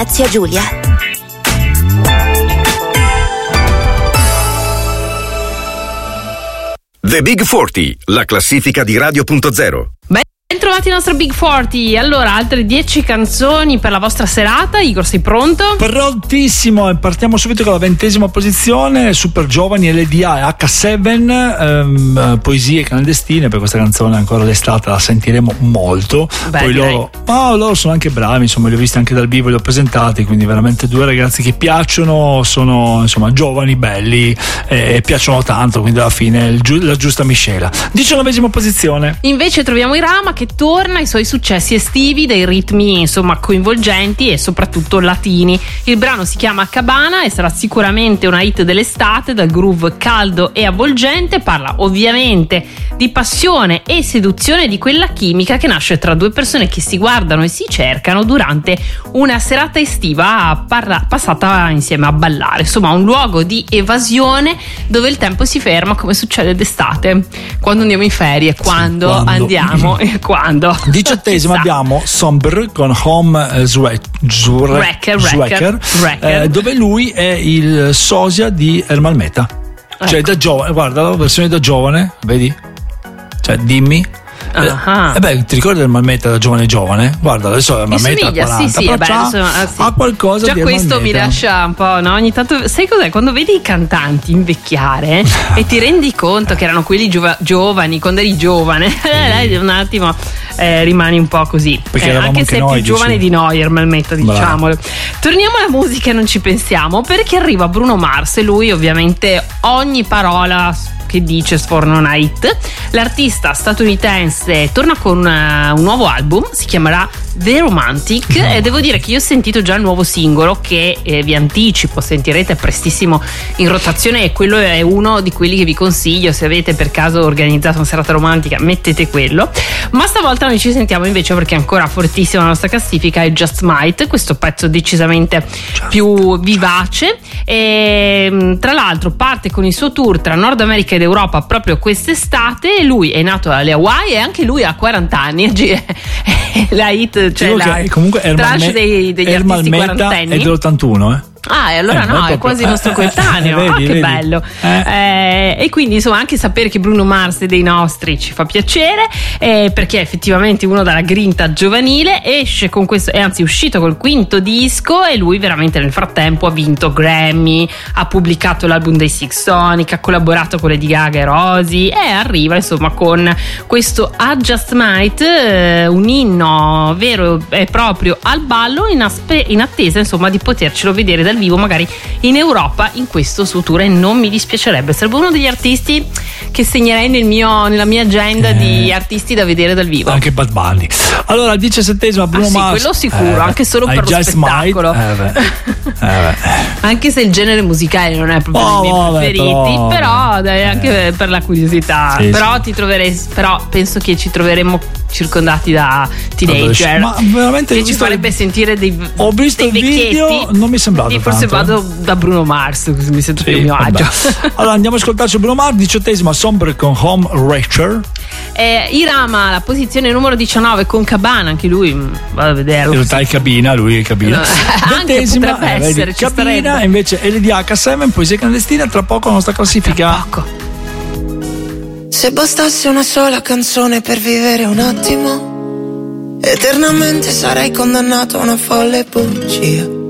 Zia Giulia. The Big 40, la classifica di Radio.0. Ben trovati il nostro Big 40. Allora, altre 10 canzoni per la vostra serata. Igor, sei pronto? Prontissimo, e partiamo subito con la 20ª posizione. Super giovani LDA e H7, Poesie clandestine. Per questa canzone ancora l'estate la sentiremo molto. Poi loro sono anche bravi, insomma, li ho visti anche dal vivo, li ho presentati, quindi veramente due ragazzi che piacciono, sono insomma giovani, belli e piacciono tanto, quindi alla fine la giusta miscela. 19ª posizione. Invece troviamo Irama, che torna ai suoi successi estivi, dei ritmi insomma coinvolgenti e soprattutto latini. Il brano si chiama Cabana e sarà sicuramente una hit dell'estate, dal groove caldo e avvolgente. Parla ovviamente di passione e seduzione, di quella chimica che nasce tra due persone che si guardano e si cercano durante una serata estiva passata insieme a ballare. Insomma, un luogo di evasione dove il tempo si ferma, come succede d'estate, quando andiamo in ferie, quando andiamo e quando. 18ª abbiamo Sombre con Home Wrecker, dove lui è il sosia di Ermal Meta. Cioè da giovane, guarda la versione da giovane, vedi? Cioè dimmi. Ti ricordi del Malmetta da giovane? Guarda, adesso è Malmetta a 40, sì, ha qualcosa già di questo mi lascia un po', no? Ogni tanto, sai cos'è? Quando vedi i cantanti invecchiare e ti rendi conto che erano quelli giovani quando eri giovane, un attimo rimani un po' così, anche se è più giovane di noi Malmetta, diciamolo. Torniamo alla musica e non ci pensiamo, perché arriva Bruno Mars e lui ovviamente ogni parola che dice sforna una hit. L'artista statunitense torna con un nuovo album, si chiamerà The Romantic, e devo dire che io ho sentito già il nuovo singolo che vi anticipo, sentirete prestissimo in rotazione, e quello è uno di quelli che vi consiglio. Se avete per caso organizzato una serata romantica, mettete quello. Ma stavolta noi ci sentiamo invece, perché è ancora fortissima la nostra classifica, è Just Might, questo pezzo decisamente più vivace, e tra l'altro parte con il suo tour tra Nord America ed Europa proprio quest'estate. Lui è nato alle Hawaii e anche lui ha 40 anni. La hit, cioè la comunque tranche degli artisti quarantenni è dell'81, e allora no, è quasi il nostro coetaneo. Vedi, che bello. E quindi insomma anche sapere che Bruno Mars è dei nostri ci fa piacere, perché è effettivamente uno dalla grinta giovanile. Esce con questo, è anzi uscito col 5º disco, e lui veramente nel frattempo ha vinto Grammy, ha pubblicato l'album dei Six Sonic, ha collaborato con Lady Gaga e Rosy, e arriva insomma con questo I Just Might, un inno vero e proprio al ballo, in attesa insomma di potercelo vedere dal vivo, magari in Europa, in questo suo tour. E non mi dispiacerebbe, sarebbe uno degli artisti che segnerei nella mia agenda di artisti da vedere dal vivo. Anche Bad Bunny. Allora, al 17º Bruno Mars, quello sicuro, anche solo per lo spettacolo. Anche se il genere musicale non è proprio dei miei preferiti, però dai, anche per la curiosità. Però penso che ci troveremo circondati da teenager, ma veramente che ci farebbe sentire dei il video, non mi sembrava forse vado da Bruno Mars, così mi sento più a mio agio. Allora andiamo a ascoltarci Bruno Mars. 18ª Sombre con Home Wrecker. Irama la posizione numero 19 con Cabana, anche lui vado a vederlo. In realtà è cabina, lui è cabina. 20ª essere, cabina, invece LDH7, Poesie clandestine. Tra poco la nostra classifica. Se bastasse una sola canzone per vivere un attimo, eternamente sarei condannato a una folle bugia.